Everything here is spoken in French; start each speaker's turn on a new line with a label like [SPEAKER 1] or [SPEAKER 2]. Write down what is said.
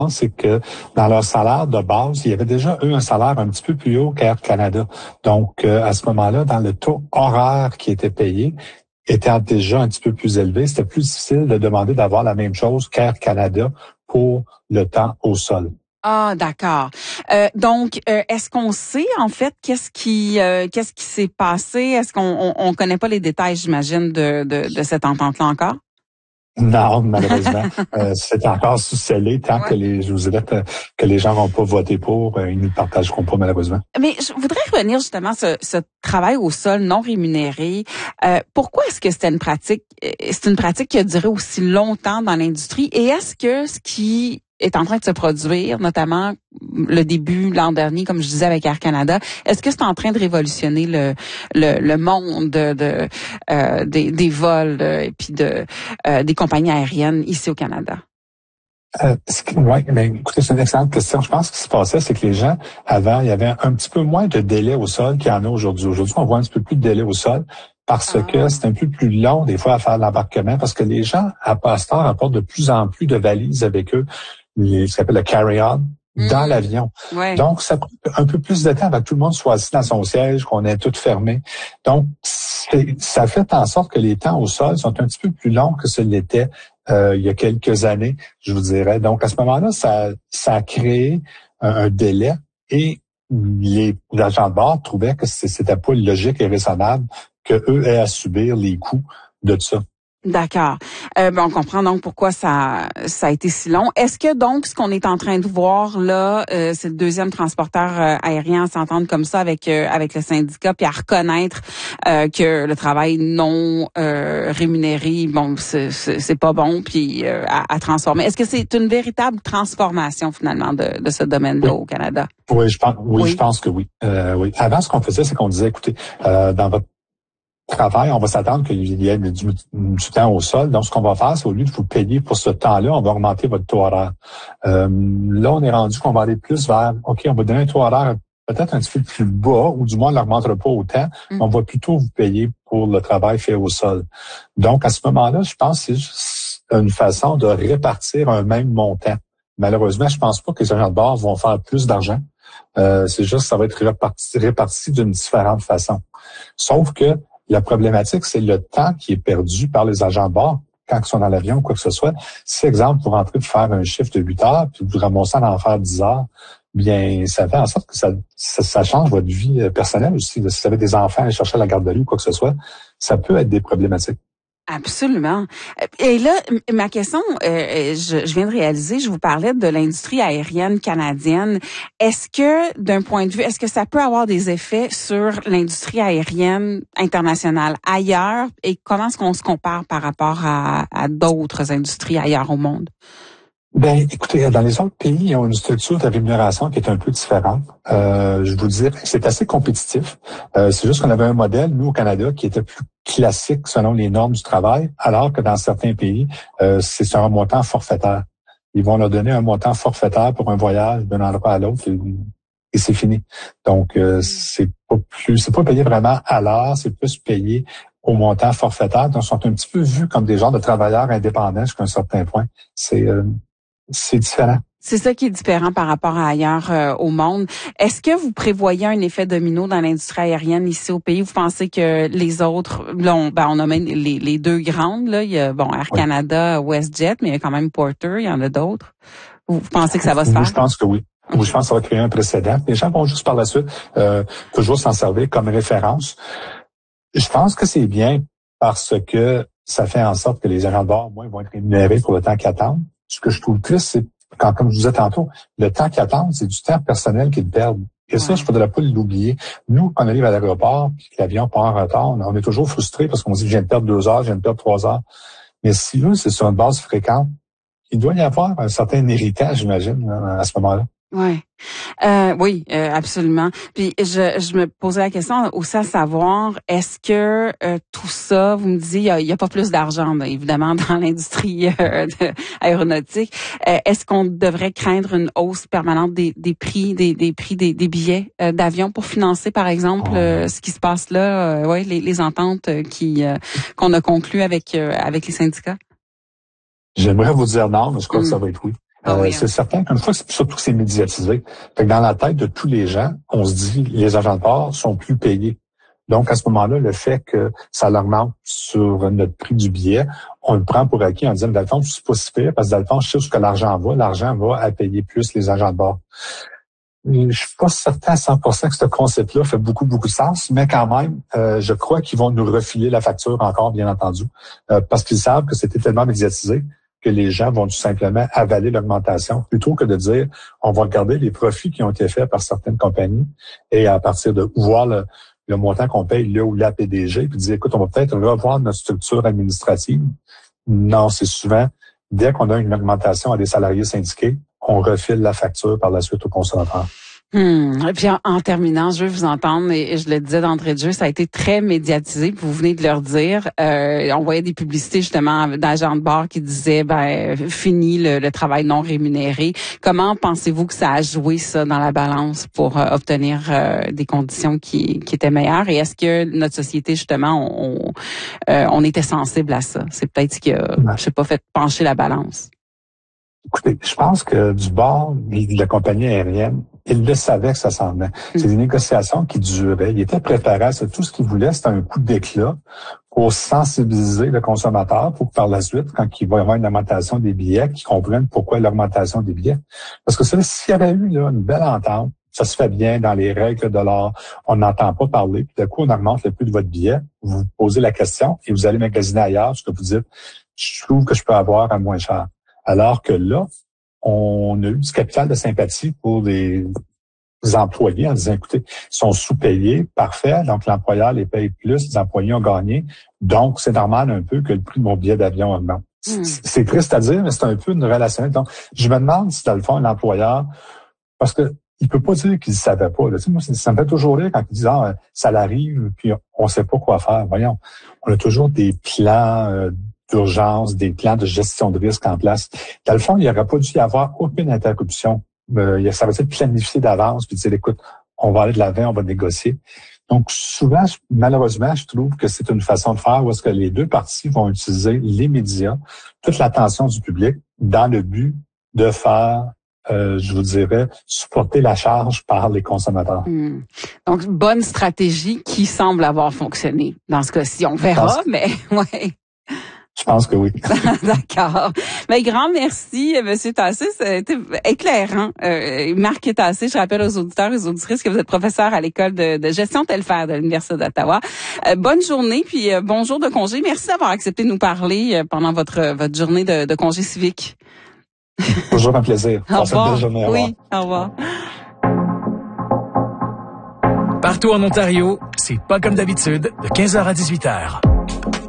[SPEAKER 1] c'est que dans leur salaire de base, il y avait déjà eu un salaire un petit peu plus haut qu'Air Canada. Donc, à ce moment-là, dans le taux horaire qui était payé, était déjà un petit peu plus élevé. C'était plus difficile de demander d'avoir la même chose qu'Air Canada pour le temps au sol.
[SPEAKER 2] Ah, d'accord. Donc, est-ce qu'on sait en fait qu'est-ce qui s'est passé? Est-ce qu'on connaît pas les détails, j'imagine, de cette entente-là encore?
[SPEAKER 1] Non, malheureusement, c'est encore sous-scellé tant que je vous dirais que les gens n'ont pas voté pour, ils ne le partageront pas malheureusement.
[SPEAKER 2] Mais je voudrais revenir justement sur ce travail au sol non rémunéré. Pourquoi est-ce que c'est une pratique qui a duré aussi longtemps dans l'industrie? Et est-ce que ce qui est en train de se produire, notamment le début l'an dernier, comme je disais avec Air Canada, est-ce que c'est en train de révolutionner le monde des vols et puis des compagnies aériennes ici au Canada?
[SPEAKER 1] Oui, mais écoutez, c'est une excellente question. Je pense que ce qui se passait, c'est que les gens, avant, il y avait un petit peu moins de délai au sol qu'il y en a aujourd'hui. Aujourd'hui, on voit un petit peu plus de délai au sol parce que c'est un peu plus long, des fois, à faire l'embarquement, parce que les gens, à Pasteur, apportent de plus en plus de valises avec eux, ce qu'on appelle le carry-on, dans l'avion.
[SPEAKER 2] Ouais.
[SPEAKER 1] Donc, ça prend un peu plus de temps avant que tout le monde soit assis dans son siège, qu'on ait tout fermé. Donc, ça fait en sorte que les temps au sol sont un petit peu plus longs que ce l'était il y a quelques années, je vous dirais. Donc, à ce moment-là, ça a créé un délai et les agents de bord trouvaient que c'était pas logique et raisonnable qu'eux aient à subir les coûts de ça.
[SPEAKER 2] D'accord. On comprend donc pourquoi ça a été si long. Est-ce que donc ce qu'on est en train de voir là, c'est le deuxième transporteur aérien à s'entendre comme ça avec le syndicat puis à reconnaître que le travail non rémunéré, bon, c'est pas bon puis à transformer. Est-ce que c'est une véritable transformation finalement de ce domaine-là au Canada?
[SPEAKER 1] Oui, je pense que oui. Oui. Avant, ce qu'on faisait, c'est qu'on disait, écoutez, dans votre travail, on va s'attendre qu'il y ait du temps au sol. Donc, ce qu'on va faire, c'est au lieu de vous payer pour ce temps-là, on va augmenter votre taux horaire. Là, on est rendu qu'on va aller plus vers, OK, on va donner un taux horaire peut-être un petit peu plus bas, ou du moins, on ne l'augmentera pas autant. On va plutôt vous payer pour le travail fait au sol. Donc, à ce moment-là, je pense que c'est juste une façon de répartir un même montant. Malheureusement, je pense pas que les agents de bord vont faire plus d'argent. C'est juste que ça va être réparti d'une différente façon. Sauf que la problématique, c'est le temps qui est perdu par les agents de bord quand ils sont dans l'avion ou quoi que ce soit. Si, exemple, vous rentrez pour faire un chiffre de 8 heures, puis vous ramassez à en faire 10 heures, bien, ça fait en sorte que ça change votre vie personnelle aussi. Si vous avez des enfants à aller chercher à la garderie ou quoi que ce soit, ça peut être des problématiques.
[SPEAKER 2] Absolument. Et là, ma question, je viens de réaliser, je vous parlais de l'industrie aérienne canadienne. Est-ce que, d'un point de vue, est-ce que ça peut avoir des effets sur l'industrie aérienne internationale ailleurs et comment est-ce qu'on se compare par rapport à d'autres industries ailleurs au monde?
[SPEAKER 1] Ben, écoutez, dans les autres pays, ils ont une structure de rémunération qui est un peu différente. Je vous dirais, c'est assez compétitif. C'est juste qu'on avait un modèle, nous, au Canada, qui était plus classique selon les normes du travail, alors que dans certains pays, c'est sur un montant forfaitaire. Ils vont leur donner un montant forfaitaire pour un voyage d'un endroit à l'autre et c'est fini. Donc, c'est pas payé vraiment à l'heure, c'est plus payé au montant forfaitaire. Donc, ils sont un petit peu vus comme des genres de travailleurs indépendants jusqu'à un certain point. C'est différent.
[SPEAKER 2] C'est ça qui est différent par rapport à ailleurs au monde. Est-ce que vous prévoyez un effet domino dans l'industrie aérienne ici au pays? Vous pensez que les autres, là, on a même les deux grandes, là, il y a Air Canada, WestJet, mais il y a quand même Porter, il y en a d'autres. Vous pensez que ça va se faire?
[SPEAKER 1] Je pense que oui. Oui, je pense que ça va créer un précédent. Les gens vont juste par la suite toujours s'en servir comme référence. Je pense que c'est bien parce que ça fait en sorte que les agents de bord, au moins, vont être rémunérés pour le temps qu'ils attendent. Ce que je trouve triste, c'est comme je vous disais tantôt, le temps qu'ils attendent, c'est du temps personnel qu'ils perdent. Et ça, je ne faudrait pas l'oublier. Nous, quand on arrive à l'aéroport, puis que l'avion part en retard, on est toujours frustrés parce qu'on se dit, je viens de perdre 2 heures, je viens de perdre 3 heures. Mais si eux, c'est sur une base fréquente, il doit y avoir un certain héritage, j'imagine, à ce moment-là.
[SPEAKER 2] Ouais. Oui, absolument. Puis je me posais la question aussi à savoir, est-ce que tout ça, vous me disiez, il y a pas plus d'argent, évidemment, dans l'industrie aéronautique. Est-ce qu'on devrait craindre une hausse permanente des prix des billets d'avion pour financer, par exemple, ce qui se passe là, les ententes qu'on a conclues avec les syndicats?
[SPEAKER 1] J'aimerais vous dire non, mais je crois que ça va être oui. C'est certain qu'une fois, surtout que c'est médiatisé. Fait que dans la tête de tous les gens, on se dit les agents de port sont plus payés. Donc, à ce moment-là, le fait que ça augmente sur notre prix du billet, on le prend pour acquis en disant, dans le fond, c'est pas si pire, parce que dans le fond, je sais où que l'argent va à payer plus les agents de bord. Je suis pas certain à 100% que ce concept-là fait beaucoup de sens, mais quand même, je crois qu'ils vont nous refiler la facture encore, bien entendu, parce qu'ils savent que c'était tellement médiatisé que les gens vont tout simplement avaler l'augmentation, plutôt que de dire, on va regarder les profits qui ont été faits par certaines compagnies et à partir de voir le montant qu'on paye là ou la PDG, puis dire, écoute, on va peut-être revoir notre structure administrative. Non, c'est souvent, dès qu'on a une augmentation à des salariés syndiqués, on refile la facture par la suite au consommateur.
[SPEAKER 2] Et puis en terminant, je veux vous entendre, et je le disais d'entrée de jeu, ça a été très médiatisé, vous venez de leur dire. On voyait des publicités justement d'agents de bord qui disaient fini le travail non rémunéré. Comment pensez-vous que ça a joué ça dans la balance pour obtenir des conditions qui étaient meilleures? Et est-ce que notre société, justement, on était sensible à ça? C'est peut-être ce qui a, je sais pas, fait pencher la balance.
[SPEAKER 1] Écoutez, je pense que du bord de la compagnie aérienne, ils le savaient que ça s'en venait. C'est des négociations qui duraient. Ils étaient préparés à ça. Tout ce qu'ils voulaient, c'était un coup d'éclat pour sensibiliser le consommateur pour que par la suite, quand il va y avoir une augmentation des billets, qu'ils comprennent pourquoi l'augmentation des billets. Parce que s'il y avait eu là, une belle entente, ça se fait bien dans les règles de l'art, on n'entend pas parler, puis d'un coup, on augmente le prix de votre billet, vous posez la question et vous allez magasiner ailleurs, ce que vous dites, je trouve que je peux avoir à moins cher. Alors que là, on a eu du capital de sympathie pour les employés en disant, écoutez, ils sont sous-payés, parfait, donc l'employeur les paye plus, les employés ont gagné, donc c'est normal un peu que le prix de mon billet d'avion augmente. C'est triste à dire, mais c'est un peu une relation. Donc, je me demande si dans le fond, l'employeur, parce que il peut pas dire qu'il ne savait pas. Là. Tu sais, moi, ça me fait toujours rire quand il dit ça l'arrive, puis on sait pas quoi faire. Voyons, on a toujours des plans d'urgence, des plans de gestion de risque en place. Dans le fond, il n'y aurait pas dû y avoir aucune interruption. Ça va être planifié d'avance, puis dire, écoute, on va aller de l'avant, on va négocier. Donc, souvent, malheureusement, je trouve que c'est une façon de faire où est-ce que les deux parties vont utiliser les médias, toute l'attention du public, dans le but de faire je vous dirais, supporter la charge par les consommateurs.
[SPEAKER 2] Donc, bonne stratégie qui semble avoir fonctionné dans ce cas-ci. On verra, mais ouais.
[SPEAKER 1] Je pense que oui.
[SPEAKER 2] D'accord. Mais grand merci, Monsieur Tassé. C'était éclairant. Marc Tassé, je rappelle aux auditeurs et aux auditrices que vous êtes professeur à l'école de gestion Telfair de l'Université d'Ottawa. Bonne journée, puis bon jour de congé. Merci d'avoir accepté de nous parler pendant votre journée de congé civique.
[SPEAKER 1] Toujours un plaisir.
[SPEAKER 2] Passez une
[SPEAKER 1] belle journée.
[SPEAKER 2] Oui, au revoir.
[SPEAKER 3] Partout en Ontario, c'est pas comme d'habitude, de 15h à 18h.